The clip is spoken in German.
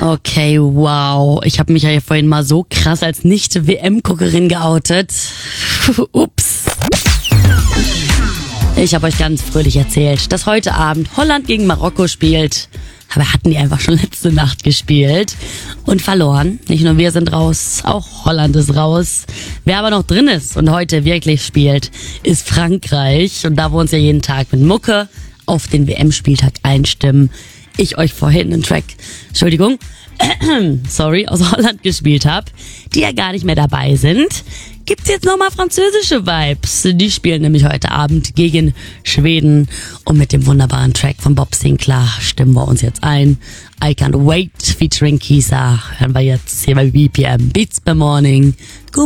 Okay, wow. Ich habe mich ja hier vorhin mal so krass als Nicht-WM-Guckerin geoutet. Ups. Ich habe euch ganz fröhlich erzählt, dass heute Abend Holland gegen Marokko spielt. Aber hatten die einfach schon letzte Nacht gespielt und verloren. Nicht nur wir sind raus, auch Holland ist raus. Wer aber noch drin ist und heute wirklich spielt, ist Frankreich. Und da wir uns ja jeden Tag mit Mucke auf den WM-Spieltag einstimmen, ich euch vorhin einen Track, aus Holland gespielt habe, die ja gar nicht mehr dabei sind, gibt's jetzt nochmal französische Vibes. Die spielen nämlich heute Abend gegen Schweden und mit dem wunderbaren Track von Bob Sinclair stimmen wir uns jetzt ein. I Can't Wait featuring Kisa hören wir jetzt hier bei BPM Beats by Morning.